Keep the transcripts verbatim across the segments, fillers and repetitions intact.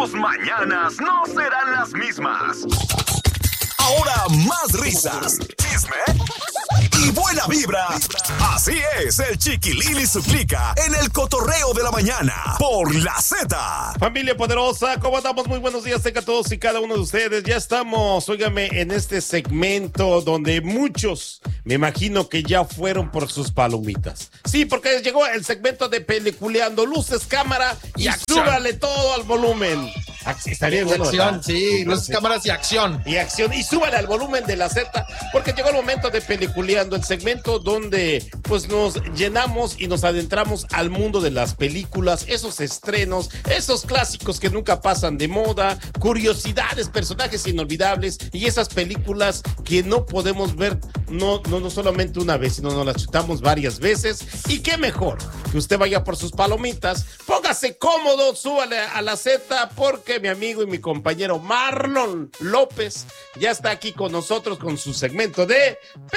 tus mañanas no serán las mismas. Ahora más risas, chisme y buena vibra. Así es, el Chiquilín y su clica en el cotorreo de la mañana por la Z. Familia poderosa, ¿cómo andamos? Muy buenos días a todos y cada uno de ustedes. Ya estamos, óigame, en este segmento donde muchos, me imagino que ya fueron por sus palomitas. Sí, porque llegó el segmento de peliculeando, luces, cámara y, y súbale todo al volumen. Estaría bueno, acción, ¿verdad? sí, luces, Sí. cámaras y acción. Y acción, y súbale al volumen de la Z, porque llegó el momento de peliculeando, el segmento donde pues nos llenamos y nos adentramos al mundo de las películas, esos estrenos, esos clásicos que nunca pasan de moda, curiosidades, personajes inolvidables y esas películas que no podemos ver no, no, no solamente una vez, sino nos las chutamos varias veces. Y qué mejor que usted vaya por sus palomitas, póngase cómodo, súbale a la Z, porque mi amigo y mi compañero Marlon López ya está aquí con nosotros con su segmento de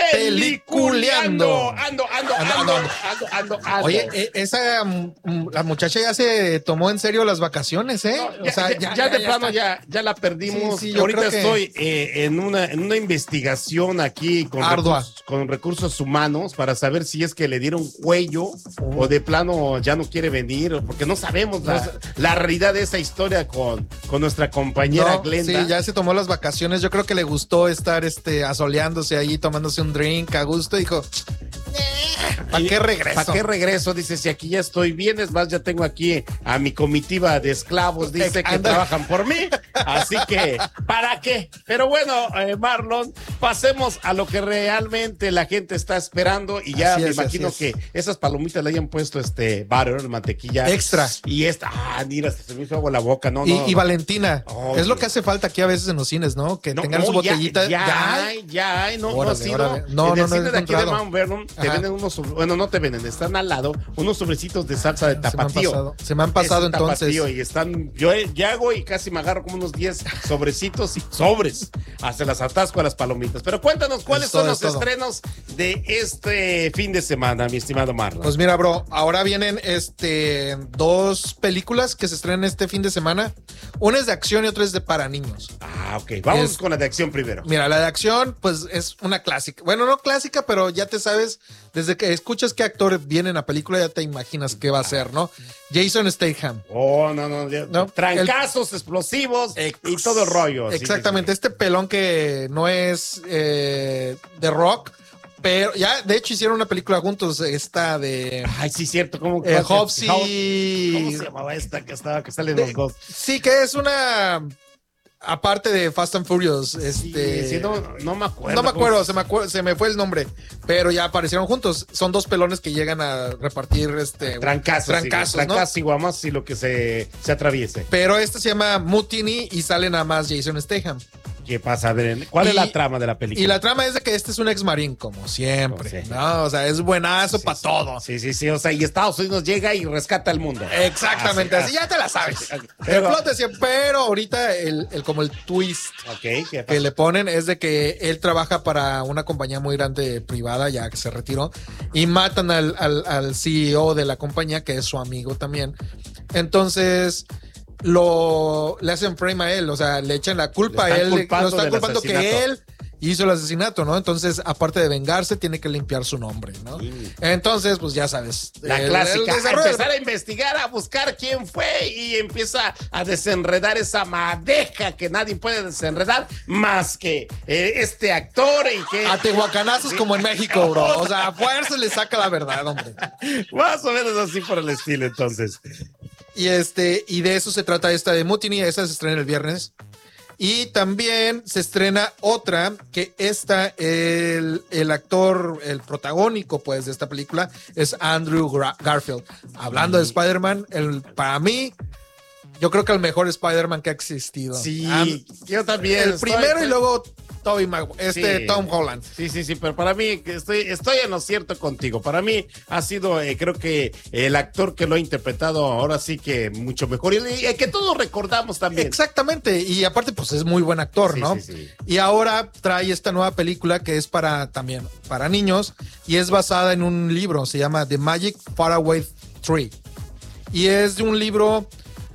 Peliculeando. Ando, ando, ando, ando, ando, ando, ando. Oye, eh, esa mm, la muchacha ya se tomó en serio las vacaciones, ¿eh? No, ya, o sea, ya, ya, ya ya de ya plano está. ya, ya la perdimos. Sí, sí, yo Ahorita creo que- estoy eh, en, una, en una investigación aquí con Ardua. recursos, con recursos humanos para saber si es que le dieron cuello o de plano ya no quiere venir, porque no sabemos la, la realidad de esa historia con, con nuestra compañera No, Glenda. sí, ya se tomó las vacaciones. Yo creo que le gustó estar este asoleándose ahí, tomándose un drink a gusto. Dijo, ¿para qué regreso? ¿Para qué regreso? Dice, si aquí ya estoy bien, es más, ya tengo aquí a mi comitiva de esclavos, dice que Anda. trabajan por mí, así que, ¿para qué? Pero bueno, eh, Marlon, pasemos a lo que realmente la gente está esperando y ya Así me es, imagino así es. que esas palomitas le hayan puesto este butter, mantequilla. Extra. Y esta, ah, mira, se me hizo agua la boca, no, Y, no. y Valentina, Oye. es lo que hace falta aquí a veces en los cines, ¿no? Que No, tengan no, su botellita. Ya, ya, ya. hay, ya hay, no, no Órale, ha sido. órale. No, en el no, no cine he de aquí de encontrado. Mount Vernon te Ajá. venden unos, bueno, no te venden, están al lado, unos sobrecitos de salsa de Se me han tapatío. pasado, se me han pasado Ese entonces. tapatío, y están, yo eh, ya hago y casi me agarro como unos diez sobrecitos y sobres. Hasta las atasco a las palomitas. Pero cuéntanos, ¿cuáles Es todo, son es los todo. estrenos de este fin de semana, mi estimado Marlon? Pues mira, bro, ahora vienen este dos películas que se estrenan este fin de semana. Una es de acción y otra es de para niños. ah, ok, vamos es- con la de acción primero. Mira, la de acción, pues es una clásica. Bueno, no clásica, pero ya te sabes, desde que escuchas qué actor viene en la película, ya te imaginas qué va a ser, ¿no? Jason Statham. Oh, no, no, ya- No, trancazos explosivos y todo el rollo. Sí, Exactamente, sí, sí. este pelón que no es eh, de rock, pero ya, de hecho, hicieron una película juntos, esta de Ay, sí, cierto. ¿Cómo, eh, cómo- Hobbs y... ¿Cómo se llamaba esta que estaba, que salen de- los dos? Sí, que es una... Aparte de Fast and Furious, Sí, este... sí, no, no me acuerdo. No me cómo- acuerdo, se me, acuer- se me fue el nombre, pero ya aparecieron juntos. Son dos pelones que llegan a repartir este Trancazos. trancazos, sí, ¿no? trancazos y guamas y lo que se, se atraviese. Pero este se llama Mutiny y sale nada más Jason Statham. ¿Qué pasa? A ver, ¿cuál es Y- la trama de la película? Y la trama es de que este es un ex marín, como siempre. Como sí. ¿no? O sea, es buenazo Sí, para sí. todo. Sí, sí, sí. O sea, y Estados Unidos llega y rescata al mundo. Exactamente, Así, así, ya te la sabes. así. El Pero- plot decía, pero ahorita el, el como el twist Ok, ¿qué que pasa? le ponen es de que él trabaja para una compañía muy grande privada, ya que se retiró, y matan al, al, al C E O de la compañía, que es su amigo también. Entonces, lo le hacen frame a él, o sea, le echan la culpa Le a están él, culpando lo están del culpando que asesinato. él hizo el asesinato, ¿no? Entonces, aparte de vengarse, tiene que limpiar su nombre, ¿no? Sí. Entonces, pues ya sabes. La el- clásica, el a desarrollo- empezar a investigar, a buscar quién fue y empieza a desenredar esa madeja que nadie puede desenredar más que eh, este actor y que... A tehuacanazos como en México, bro. O sea, a fuerza le saca la verdad, hombre. Más o menos así por el estilo, entonces. Y este, y de eso se trata esta de Mutiny, esa se estrena el viernes. Y también se estrena otra, que esta, el, el actor, el protagónico, pues, de esta película es Andrew Gra- Garfield. Hablando de Spider-Man, el, para mí, yo creo que el mejor Spider-Man que ha existido. Sí, Ah, yo también. el estoy- primero y luego Tobey Maguire, este Sí. Tom Holland. Sí, sí, sí, pero para mí, que estoy, estoy en lo cierto contigo. Para mí ha sido, eh, creo que el actor que lo ha interpretado ahora sí que mucho mejor. Y, y que todos recordamos también. Exactamente, y aparte pues es muy buen actor, Sí, ¿no? sí, sí. Y ahora trae esta nueva película que es para también para niños y es basada en un libro, se llama The Magic Faraway Tree. Y es de un libro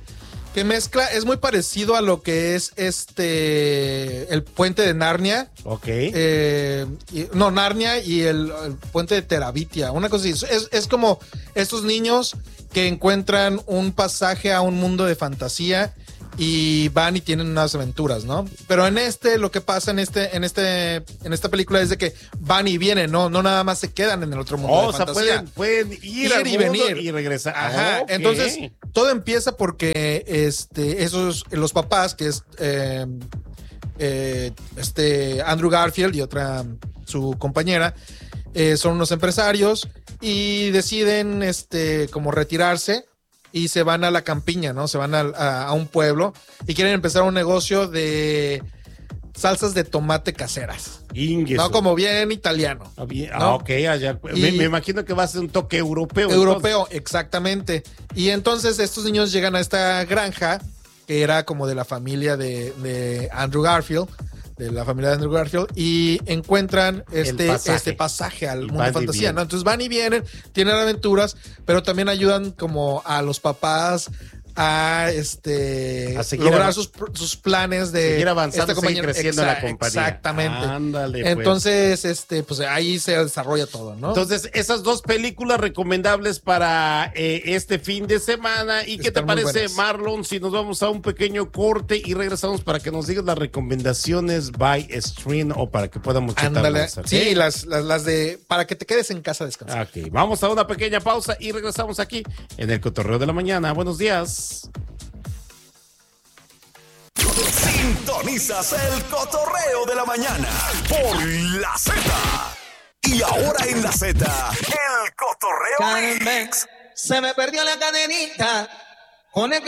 Que mezcla, es muy parecido a lo que es este el puente de Narnia. Ok. Eh, y, no, Narnia y el, el puente de Terabitia, una cosa así. Es, es como estos niños que encuentran un pasaje a un mundo de fantasía y van y tienen unas aventuras, ¿no? Pero en este, lo que pasa en este, en este, en esta película es de que van y vienen, no, no nada más se quedan en el otro mundo Oh, de o sea, fantasía. pueden, pueden ir, Ir al y mundo venir. y regresar. Ajá. Ok. Entonces, todo empieza porque este, esos, los papás, que es eh, eh, este Andrew Garfield y otra su compañera, eh, son unos empresarios y deciden este, como retirarse. Y se van a la campiña, ¿no? Se van a, a, a un pueblo y quieren empezar un negocio de salsas de tomate caseras. Ingueso. No, como bien italiano. Ah, bien. ¿no? Ah, ok. Allá, Y- me, me imagino que va a ser un toque europeo. Europeo, exactamente. Y entonces estos niños llegan a esta granja que era como de la familia de, de Andrew Garfield, de la familia de Andrew Garfield, y encuentran este pasaje. este pasaje al Y mundo van de y fantasía, vienen. ¿no? Entonces van y vienen, tienen aventuras, pero también ayudan como a los papás a este A seguir lograr avan- sus, sus planes de seguir avanzando, esta compañía. seguir creciendo en la Exa- compañía. Exactamente. Ándale, pues. Entonces, este, pues ahí se desarrolla todo, ¿no? Entonces, esas dos películas recomendables para eh, este fin de semana. ¿Y qué te Están muy parece, buenas. Marlon, si nos vamos a un pequeño corte y regresamos para que nos digas las recomendaciones by stream o para que podamos Ándale. chutarlas? ¿ok? Sí, las, las, las de para que te quedes en casa descansando. Ok, vamos a una pequeña pausa y regresamos aquí en el Cotorreo de la Mañana. Buenos días. Sintonizas el Cotorreo de la Mañana por la Z. Y ahora en la Z, el Cotorreo Carmen, Mix. se me perdió la cadenita con el